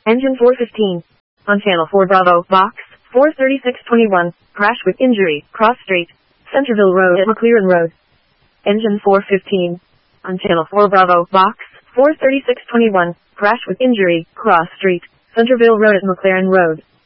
Engine 415. On Channel 4 Bravo, Box 43621. Crash with injury, Cross Street, Centerville Road at McLaren Road. Engine 415. On Channel 4 Bravo, Box 43621. Crash with injury, Cross Street, Centerville Road at McLaren Road.